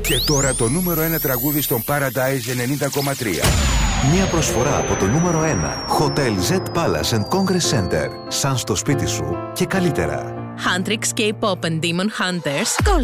Και τώρα το νούμερο 1 τραγούδι στον Paradise 90,3. Μια προσφορά από το νούμερο 1 Hotel Z Palace and Congress Center. Σαν στο σπίτι σου και καλύτερα. Huntrix K-Pop and Demon Hunters Gold